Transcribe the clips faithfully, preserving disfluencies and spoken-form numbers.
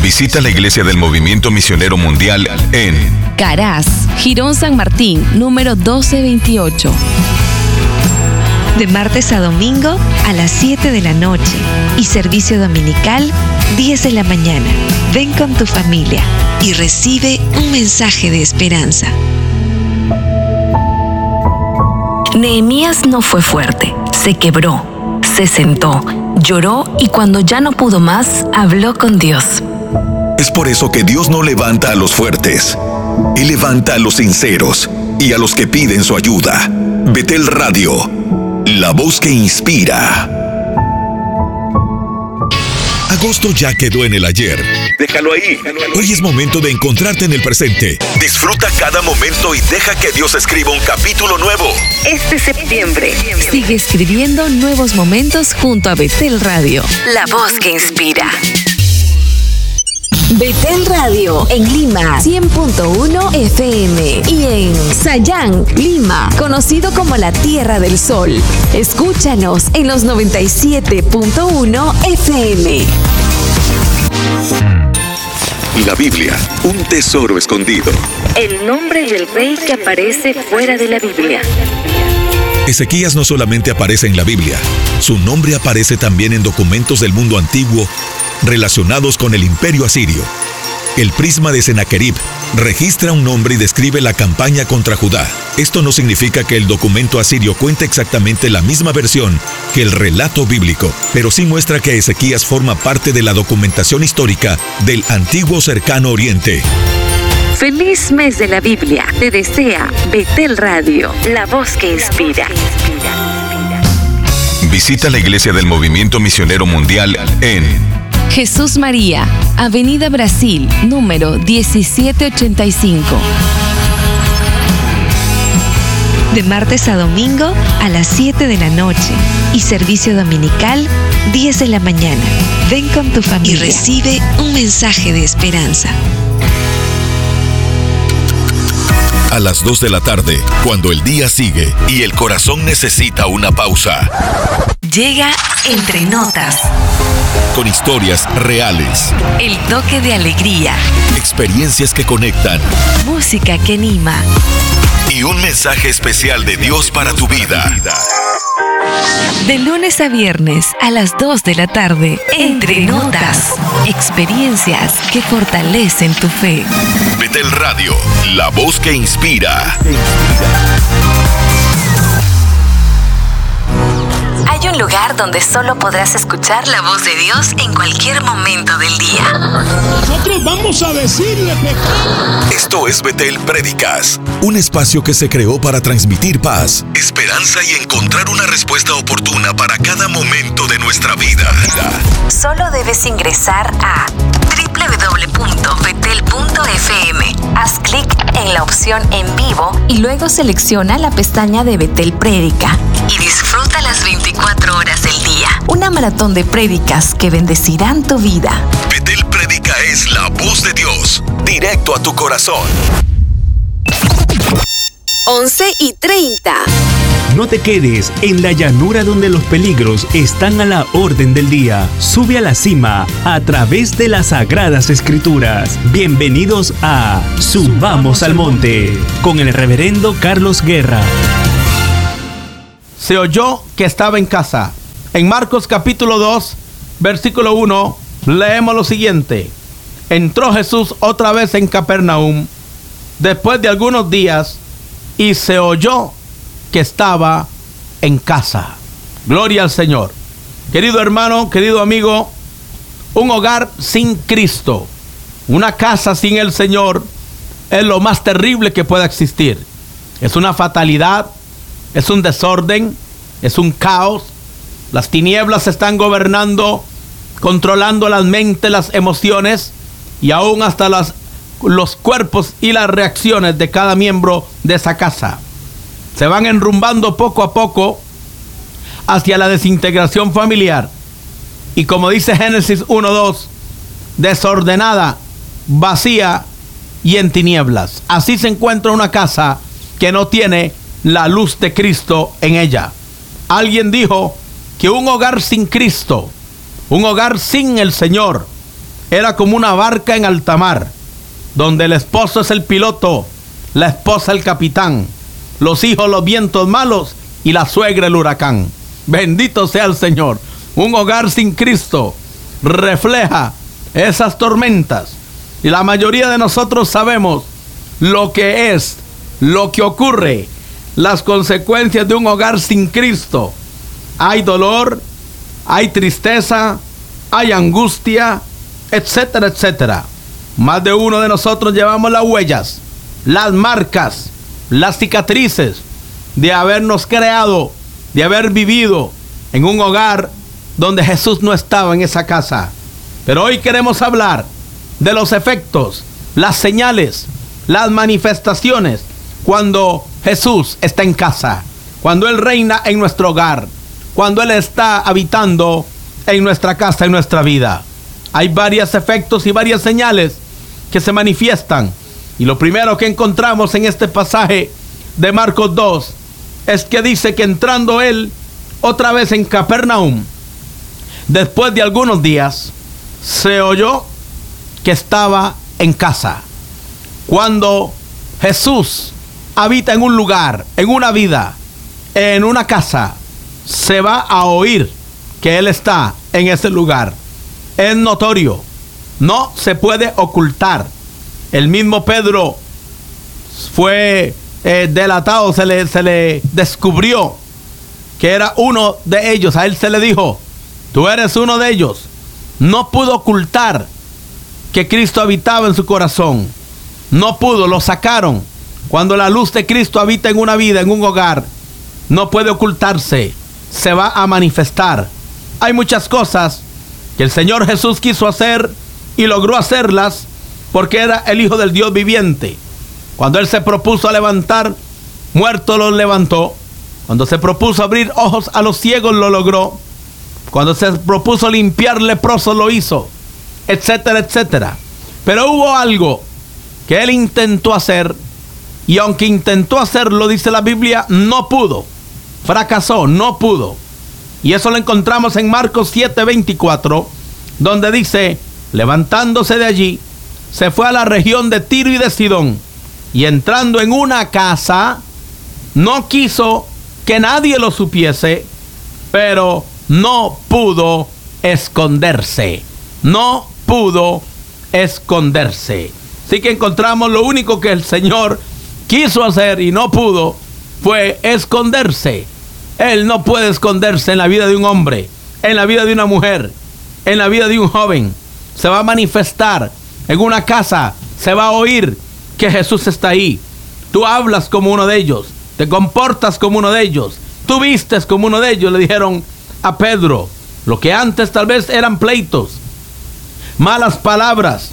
Visita la Iglesia del Movimiento Misionero Mundial en Caraz, Jirón San Martín, número doce veintiocho. De martes a domingo a las siete de la noche y servicio dominical diez de la mañana. Ven con tu familia y recibe un mensaje de esperanza. Nehemías no fue fuerte, se quebró, se sentó, lloró y cuando ya no pudo más, habló con Dios. Es por eso que Dios no levanta a los fuertes. Él levanta a los sinceros y a los que piden su ayuda. Betel Radio, la voz que inspira. Agosto ya quedó en el ayer. Déjalo ahí. Hoy es momento de encontrarte en el presente. Disfruta cada momento y deja que Dios escriba un capítulo nuevo. Este septiembre, Sigue escribiendo nuevos momentos junto a Betel Radio. la voz que inspira. Betel Radio en Lima, cien punto uno F M, y en Sayán, Lima, conocido como la Tierra del Sol. Escúchanos en los noventa y siete punto uno F M. La Biblia, un tesoro escondido. El nombre del rey que aparece fuera de la Biblia. Ezequías no solamente aparece en la Biblia, su nombre aparece también en documentos del mundo antiguo relacionados con el imperio asirio. El prisma de Sennacherib registra un nombre y describe la campaña contra Judá. Esto no significa que el documento asirio cuente exactamente la misma versión que el relato bíblico, pero sí muestra que Ezequías forma parte de la documentación histórica del antiguo cercano oriente. Feliz mes de la Biblia. Te desea Betel Radio, la voz que inspira. Visita la Iglesia del Movimiento Misionero Mundial en Jesús María, Avenida Brasil, número diecisiete ochenta y cinco. De martes a domingo a las siete de la noche y servicio dominical diez de la mañana. Ven con tu familia y recibe un mensaje de esperanza. A las dos de la tarde, cuando el día sigue y el corazón necesita una pausa. Llega Entre Notas. Con historias reales, El toque de alegría. experiencias que conectan Música que anima. y un mensaje especial de Dios para tu vida. De lunes a viernes a las dos de la tarde. Entre Notas. Experiencias que fortalecen tu fe. Betel Radio, la voz que inspira. Hay un lugar donde solo podrás escuchar la voz de Dios en cualquier momento del día. Nosotros vamos a decirle que... Esto es Betel Prédicas, un espacio que se creó para transmitir paz, esperanza y encontrar una respuesta oportuna para cada momento de nuestra vida. Solo debes ingresar a doble u doble u doble u punto betel punto f m. Haz clic en la opción en vivo y luego selecciona la pestaña de Betel Prédica y disfruta las veinticuatro horas del día. Una maratón de prédicas que bendecirán tu vida. Betel Prédica es la voz de Dios, directo a tu corazón. once y treinta. No te quedes en la llanura donde los peligros están a la orden del día. Sube a la cima a través de las Sagradas Escrituras. Bienvenidos a Subamos al Monte con el reverendo Carlos Guerra. Se oyó que estaba en casa. En Marcos capítulo dos, versículo uno, leemos lo siguiente. Entró Jesús otra vez en Capernaum después de algunos días y se oyó que estaba en casa. Gloria al Señor. Querido hermano, querido amigo, un hogar sin Cristo, una casa sin el Señor, es lo más terrible que pueda existir. Es una fatalidad, es un desorden, es un caos. Las tinieblas están gobernando, controlando las mentes, las emociones y aún hasta las, los cuerpos y las reacciones de cada miembro de esa casa. Se van enrumbando poco a poco hacia la desintegración familiar. Y como dice Génesis uno dos, desordenada, vacía y en tinieblas. Así se encuentra una casa que no tiene la luz de Cristo en ella. Alguien dijo que un hogar sin Cristo, un hogar sin el Señor, era como una barca en alta mar, donde el esposo es el piloto, la esposa el capitán, los hijos los vientos malos y la suegra el huracán. Bendito sea el Señor. Un hogar sin Cristo refleja esas tormentas. Y la mayoría de nosotros sabemos lo que es, lo que ocurre, las consecuencias de un hogar sin Cristo. Hay dolor, hay tristeza, hay angustia, etcétera, etcétera. Más de uno de nosotros llevamos las huellas, las marcas, las cicatrices de habernos creado, de haber vivido en un hogar donde Jesús no estaba en esa casa. Pero hoy queremos hablar de los efectos, las señales, las manifestaciones cuando Jesús está en casa, cuando Él reina en nuestro hogar, cuando Él está habitando en nuestra casa, en nuestra vida. Hay varios efectos y varias señales que se manifiestan. Y lo primero que encontramos en este pasaje de Marcos dos es que dice que entrando Él otra vez en Capernaum, después de algunos días, se oyó que estaba en casa. Cuando Jesús habita en un lugar, en una vida, en una casa, se va a oír que Él está en ese lugar. Es notorio, no se puede ocultar. El mismo Pedro fue eh, delatado, se le, se le descubrió que era uno de ellos. A él se le dijo: tú eres uno de ellos. No pudo ocultar que Cristo habitaba en su corazón. No pudo, lo sacaron. Cuando la luz de Cristo habita en una vida, en un hogar, no puede ocultarse, se va a manifestar. Hay muchas cosas que el Señor Jesús quiso hacer y logró hacerlas porque era el Hijo del Dios viviente. Cuando Él se propuso a levantar muertos, los levantó. Cuando se propuso abrir ojos a los ciegos, lo logró. Cuando se propuso limpiar leprosos, lo hizo, etcétera, etcétera. Pero hubo algo que Él intentó hacer, y aunque intentó hacerlo, dice la Biblia, no pudo. Fracasó, no pudo. Y eso lo encontramos en Marcos siete veinticuatro, donde dice: levantándose de allí, se fue a la región de Tiro y de Sidón, y entrando en una casa, no quiso que nadie lo supiese, pero no pudo esconderse. No pudo esconderse. Así que encontramos lo único que el Señor quiso hacer y no pudo fue esconderse. Él no puede esconderse en la vida de un hombre, en la vida de una mujer, en la vida de un joven. Se va a manifestar en una casa, se va a oír que Jesús está ahí. Tú hablas como uno de ellos, te comportas como uno de ellos, tú vistes como uno de ellos, le dijeron a Pedro. Lo que antes tal vez eran pleitos, malas palabras,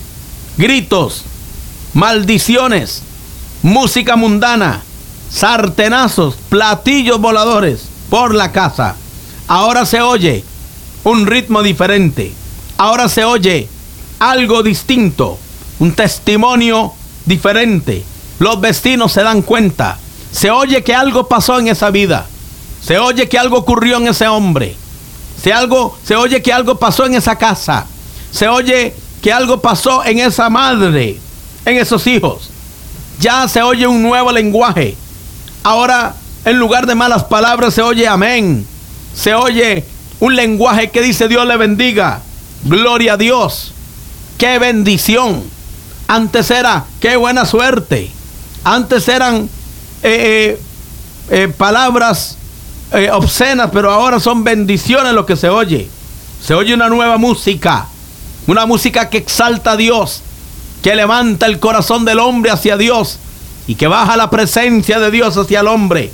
gritos, maldiciones, música mundana, sartenazos, platillos voladores por la casa. Ahora se oye un ritmo diferente. Ahora se oye algo distinto, un testimonio diferente. Los vecinos se dan cuenta. Se oye que algo pasó en esa vida. Se oye que algo ocurrió en ese hombre. Se, algo, se oye que algo pasó en esa casa. Se oye que algo pasó en esa madre, en esos hijos. Ya se oye un nuevo lenguaje. Ahora, en lugar de malas palabras, se oye amén. Se oye un lenguaje que dice: Dios le bendiga, gloria a Dios, qué bendición. Antes era qué buena suerte. Antes eran eh, eh, eh, palabras eh, obscenas, pero ahora son bendiciones lo que se oye. Se oye una nueva música, una música que exalta a Dios, que levanta el corazón del hombre hacia Dios y que baja la presencia de Dios hacia el hombre.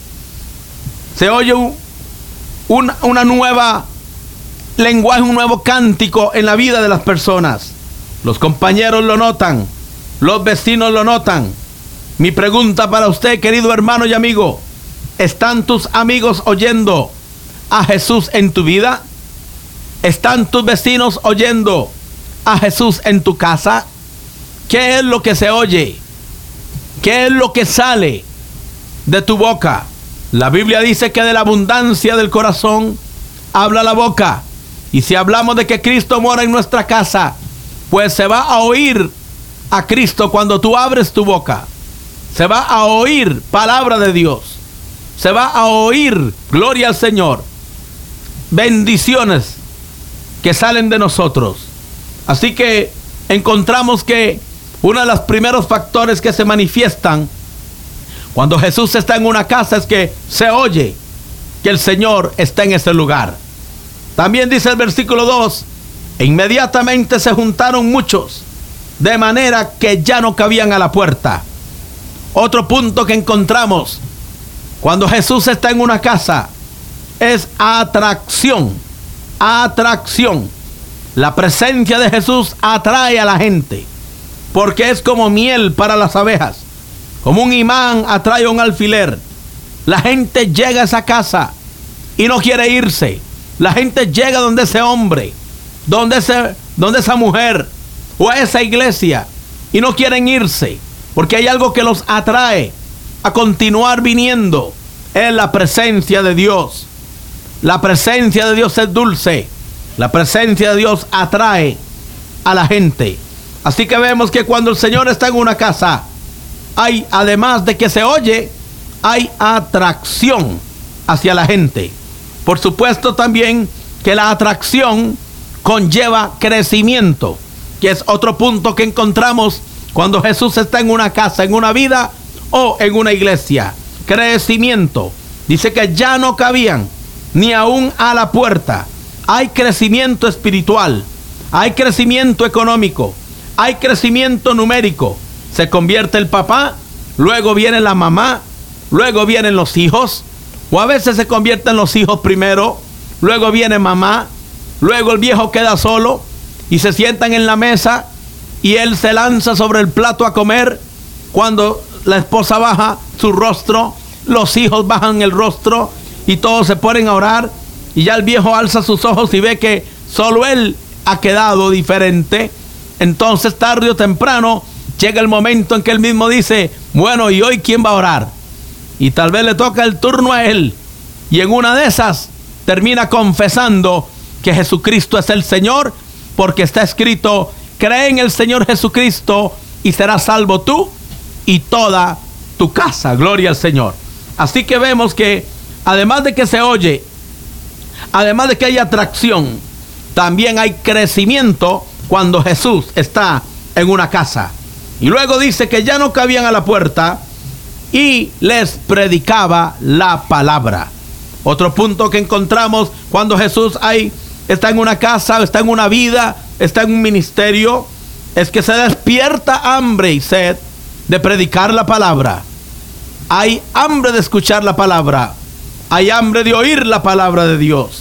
Se oye un, una, una nueva lenguaje, un nuevo cántico en la vida de las personas. Los compañeros lo notan, los vecinos lo notan. Mi pregunta para usted, querido hermano y amigo: ¿están tus amigos oyendo a Jesús en tu vida? ¿Están tus vecinos oyendo a Jesús en tu casa? ¿Qué es lo que se oye? ¿Qué es lo que sale de tu boca? La Biblia dice que de la abundancia del corazón habla la boca. Y si hablamos de que Cristo mora en nuestra casa, pues se va a oír a Cristo cuando tú abres tu boca. Se va a oír palabra de Dios. Se va a oír, gloria al Señor, bendiciones que salen de nosotros. Así que encontramos que uno de los primeros factores que se manifiestan cuando Jesús está en una casa es que se oye que el Señor está en ese lugar. También dice el versículo dos, e inmediatamente se juntaron muchos, de manera que ya no cabían a la puerta. Otro punto que encontramos cuando Jesús está en una casa es atracción. Atracción. La presencia de Jesús atrae a la gente, porque es como miel para las abejas, como un imán atrae un alfiler. La gente llega a esa casa y no quiere irse. La gente llega donde ese hombre, donde, ese, donde esa mujer o a esa iglesia y no quieren irse, porque hay algo que los atrae a continuar viniendo. Es la presencia de Dios. La presencia de Dios es dulce. La presencia de Dios atrae a la gente. Así que vemos que cuando el Señor está en una casa, hay, además de que se oye, hay atracción hacia la gente. Por supuesto también que la atracción conlleva crecimiento, que es otro punto que encontramos cuando Jesús está en una casa, en una vida o en una iglesia. Crecimiento. Dice que ya no cabían ni aún a la puerta. Hay crecimiento espiritual, hay crecimiento económico, hay crecimiento numérico. Se convierte el papá, luego viene la mamá, luego vienen los hijos, o a veces se convierten los hijos primero, luego viene mamá, luego el viejo queda solo y se sientan en la mesa y él se lanza sobre el plato a comer. Cuando la esposa baja su rostro, los hijos bajan el rostro y todos se ponen a orar. Y ya el viejo alza sus ojos y ve que solo él ha quedado diferente. Entonces tarde o temprano llega el momento en que él mismo dice, bueno, ¿y hoy quién va a orar? Y tal vez le toca el turno a él. Y en una de esas termina confesando que Jesucristo es el Señor, porque está escrito, cree en el Señor Jesucristo y serás salvo tú y toda tu casa. Gloria al Señor. Así que vemos que además de que se oye, además de que hay atracción, también hay crecimiento cuando Jesús está en una casa. Y luego dice que ya no cabían a la puerta y les predicaba la palabra. Otro punto que encontramos cuando Jesús hay, está en una casa, está en una vida, está en un ministerio, es que se despierta hambre y sed de predicar la palabra. Hay hambre de escuchar la palabra. Hay hambre de oír la palabra de Dios.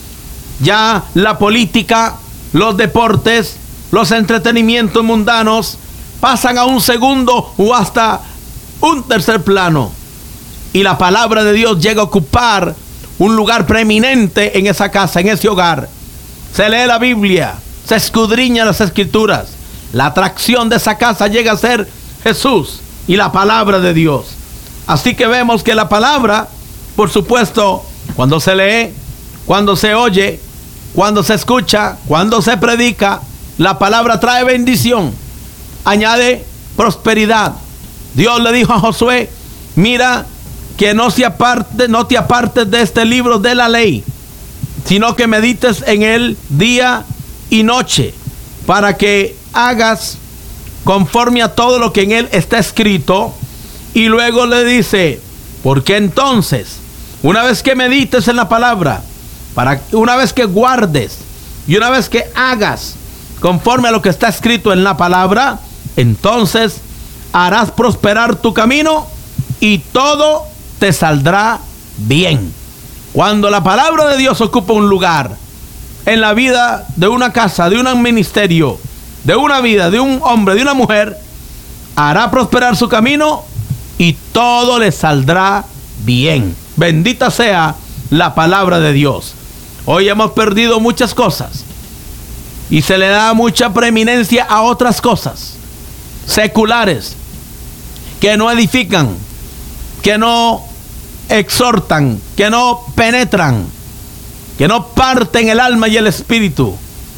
Ya la política, los deportes, los entretenimientos mundanos pasan a un segundo o hasta un tercer plano. Y la palabra de Dios llega a ocupar un lugar preeminente en esa casa, en ese hogar. Se lee la Biblia, se escudriña las Escrituras. La atracción de esa casa llega a ser Jesús y la palabra de Dios. Así que vemos que la palabra, por supuesto, cuando se lee, cuando se oye, cuando se escucha, cuando se predica, la palabra trae bendición, añade prosperidad. Dios le dijo a Josué, mira que no se aparte, no te apartes de este libro de la ley, sino que medites en él día y noche, para que hagas conforme a todo lo que en él está escrito. Y luego le dice, porque entonces, una vez que medites en la palabra, para una vez que guardes y una vez que hagas conforme a lo que está escrito en la palabra, entonces harás prosperar tu camino y todo te saldrá bien. Cuando la palabra de Dios ocupa un lugar en la vida de una casa, de un ministerio, de una vida, de un hombre, de una mujer, hará prosperar su camino y todo le saldrá bien. Bendita sea la palabra de Dios. Hoy hemos perdido muchas cosas y se le da mucha preeminencia a otras cosas seculares que no edifican, que no exhortan, que no penetran, que no parten el alma y el espíritu.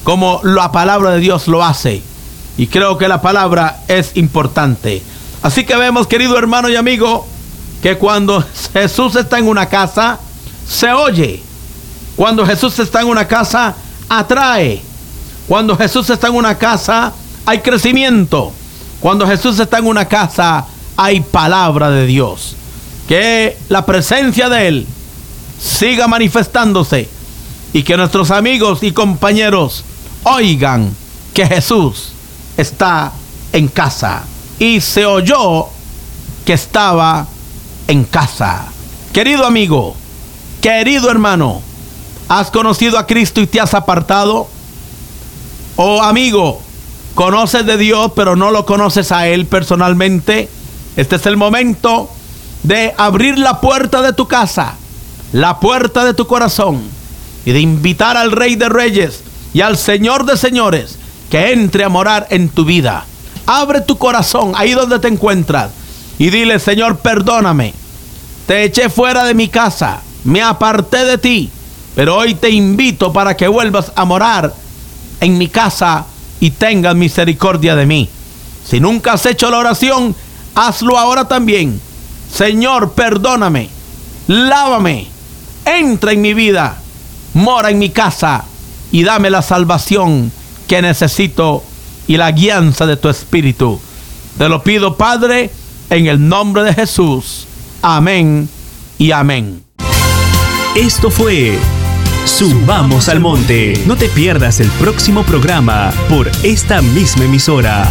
como la palabra de Dios lo hace. Y creo que la palabra es importante. Así que vemos, querido hermano y amigo, que cuando Jesús está en una casa, se oye. Cuando Jesús está en una casa, atrae. Cuando Jesús está en una casa, hay crecimiento. Cuando Jesús está en una casa, hay palabra de Dios. Que la presencia de Él siga manifestándose y que nuestros amigos y compañeros oigan que Jesús está en casa. Y se oyó que estaba en casa. Querido amigo, querido hermano, ¿has conocido a Cristo y te has apartado? O amigo, conoces de Dios pero no lo conoces a Él personalmente. Este es el momento de abrir la puerta de tu casa, la puerta de tu corazón, y de invitar al Rey de Reyes y al Señor de Señores que entre a morar en tu vida. Abre tu corazón ahí donde te encuentras y dile: Señor, perdóname, te eché fuera de mi casa, me aparté de ti, pero hoy te invito para que vuelvas a morar en mi casa y tengas misericordia de mí. Si nunca has hecho la oración, hazlo ahora también. Señor, perdóname, lávame, entra en mi vida, mora en mi casa y dame la salvación que necesito y la guianza de tu Espíritu. Te lo pido, Padre, en el nombre de Jesús. Amén y amén. Esto fue Subamos al Monte. No te pierdas el próximo programa por esta misma emisora.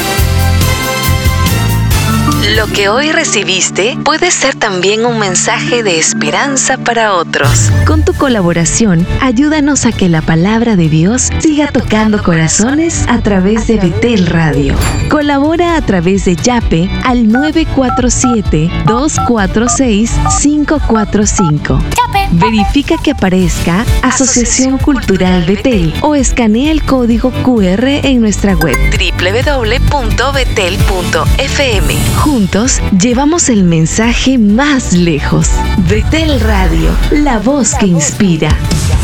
Lo que hoy recibiste puede ser también un mensaje de esperanza para otros. Con tu colaboración, ayúdanos a que la palabra de Dios siga tocando corazones a través de Betel Radio. Colabora a través de Yape al nueve cuatro siete, dos cuatro seis, cinco cuatro cinco. Verifica que aparezca Asociación Cultural Betel o escanea el código cu erre en nuestra web doble u doble u doble u punto betel punto efe eme. Juntos llevamos el mensaje más lejos. Betel Radio, la voz que inspira.